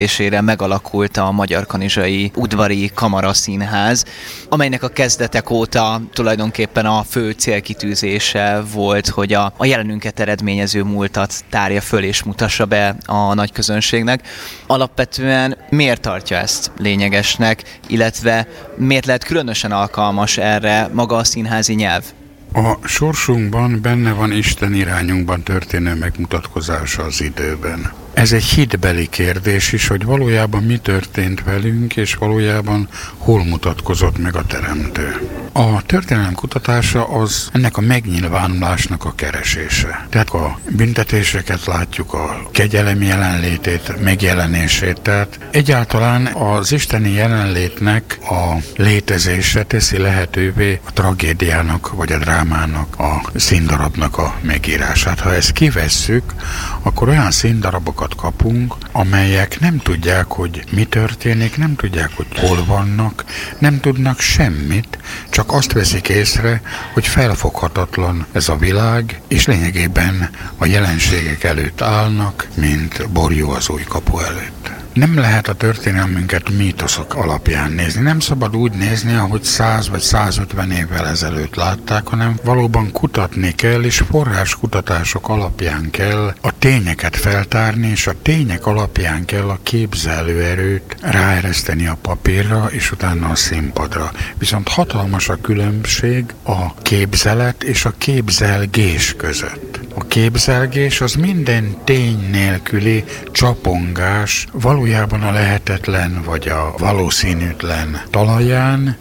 és megalakult a Magyarkanizsai Udvari Kamaraszínház, amelynek a kezdetek óta tulajdonképpen a fő célkitűzése volt, hogy a jelenünket eredményező múltat tárja föl és mutassa be a nagy közönségnek. Alapvetően miért tartja ezt lényegesnek, illetve miért lehet különösen alkalmas erre maga a színházi nyelv? A sorsunkban benne van Isten irányunkban történő megmutatkozása az időben. Ez egy hitbeli kérdés is, hogy valójában mi történt velünk, és valójában hol mutatkozott meg a Teremtő. A történelem kutatása az ennek a megnyilvánulásnak a keresése. Tehát a büntetéseket látjuk, a kegyelem jelenlétét, megjelenését. Tehát egyáltalán az isteni jelenlétnek a létezése teszi lehetővé a tragédiának vagy a drámának, a színdarabnak a megírását. Ha ezt kivesszük, akkor olyan színdarabokat kapunk, amelyek nem tudják, hogy mi történik, nem tudják, hogy hol vannak, nem tudnak semmit, csak azt veszik észre, hogy felfoghatatlan ez a világ, és lényegében a jelenségek előtt állnak, mint borjú az új kapu előtt. Nem lehet a történelmünket mítoszok alapján nézni. Nem szabad úgy nézni, ahogy 100 vagy 150 évvel ezelőtt látták, hanem valóban kutatni kell, és forráskutatások alapján kell a tényeket feltárni, és a tények alapján kell a képzelőerőt ráereszteni a papírra, és utána a színpadra. Viszont hatalmas a különbség a képzelet és a képzelgés között. A képzelgés az minden tény nélküli csapongás valójában a lehetetlen vagy a valószínűtlen talaján,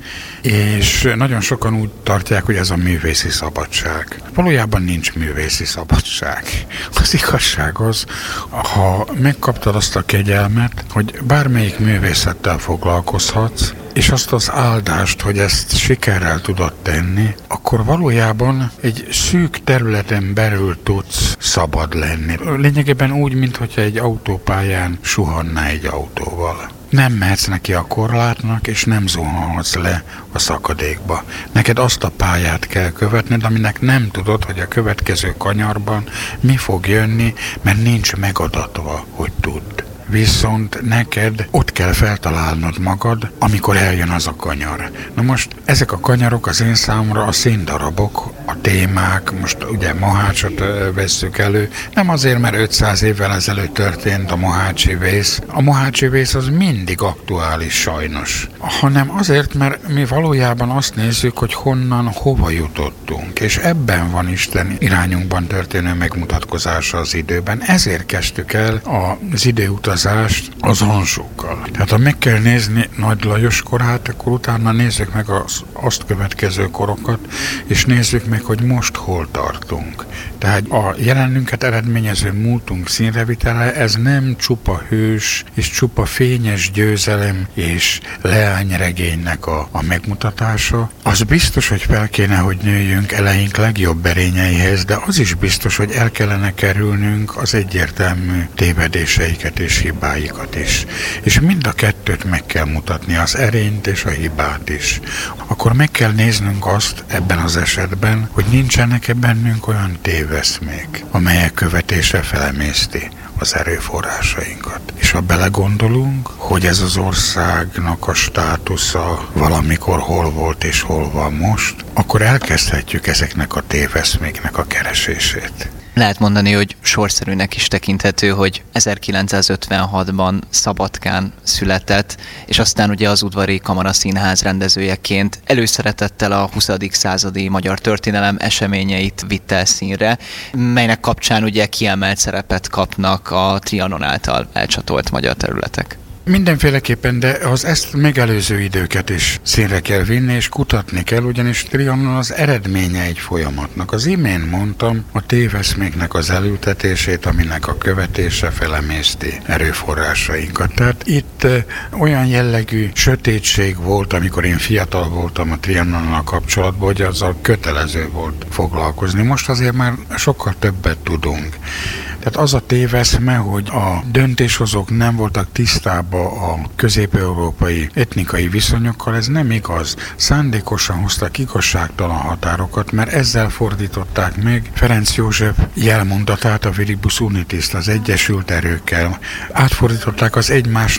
és nagyon sokan úgy tartják, hogy ez a művészi szabadság. Valójában nincs művészi szabadság. Az igazság az, ha megkaptad azt a kegyelmet, hogy bármelyik művészettel foglalkozhatsz, és azt az áldást, hogy ezt sikerrel tudod tenni, akkor valójában egy szűk területen belül tudsz szabad lenni. Lényegében úgy, mintha egy autópályán suhanná egy autóval. Nem mehetsz neki a korlátnak, és nem zuhanhatsz le a szakadékba. Neked azt a pályát kell követned, aminek nem tudod, hogy a következő kanyarban mi fog jönni, mert nincs megadatva, hogy tudd. Viszont neked ott kell feltalálnod magad, amikor eljön az a kanyar. Na most ezek a kanyarok az én számomra a színdarabok, a témák, most ugye Mohácsot vesszük elő, nem azért, mert 500 évvel ezelőtt történt a mohácsi vész. A mohácsi vész az mindig aktuális sajnos, hanem azért, mert mi valójában azt nézzük, hogy honnan, hova jutottunk, és ebben van Isten irányunkban történő megmutatkozása az időben. Ezért kezdtük el az időutazást az Anzsókkal. Tehát ha meg kell nézni Nagy Lajos korát, akkor utána nézzük meg azt következő korokat, és nézzük meg, hogy most hol tartunk. Tehát a jelenünket eredményező múltunk színrevitele, ez nem csupa hős, és csupa fényes győzelem és leányregénynek a megmutatása. Az biztos, hogy fel kéne, hogy nőjünk eleink legjobb erényeihez, de az is biztos, hogy el kellene kerülnünk az egyértelmű tévedéseiket és hibáikat is. És mind a kettőt meg kell mutatni, az erényt és a hibát is. Akkor meg kell néznünk azt ebben az esetben, hogy nincsenek bennünk olyan téveszmék, amelyek követésre felemészti az erőforrásainkat. És ha belegondolunk, hogy ez az országnak a státusza valamikor hol volt és hol van most, akkor elkezdhetjük ezeknek a téveszméknek a keresését. Lehet mondani, hogy sorszerűnek is tekinthető, hogy 1956-ban Szabadkán született, és aztán ugye az Udvari Kamaraszínház rendezőjeként előszeretettel a 20. századi magyar történelem eseményeit vitte el színre, melynek kapcsán ugye kiemelt szerepet kapnak a Trianon által elcsatolt magyar területek. Mindenféleképpen, de az ezt megelőző időket is színre kell vinni, és kutatni kell, ugyanis Trianon az eredménye egy folyamatnak. Az imént mondtam a téveszméknek az elültetését, aminek a követése felemészti erőforrásainkat. Tehát itt olyan jellegű sötétség volt, amikor én fiatal voltam a Trianonnal kapcsolatban, hogy azzal kötelező volt foglalkozni. Most azért már sokkal többet tudunk. Tehát az a téveszme, hogy a döntéshozók nem voltak tisztában a közép-európai etnikai viszonyokkal, ez nem igaz. Szándékosan hoztak igazságtalan határokat, mert ezzel fordították meg Ferenc József jelmondatát, a Viribus Unitis, az Egyesült Erőkkel. Átfordították az egymás